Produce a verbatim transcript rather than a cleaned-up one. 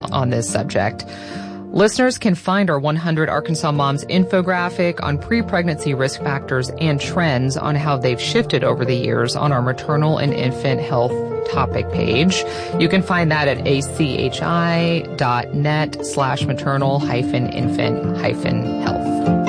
on this subject. Listeners can find our one hundred Arkansas Moms infographic on pre-pregnancy risk factors and trends on how they've shifted over the years on our maternal and infant health topic page. You can find that at achi.net slash maternal hyphen infant hyphen health.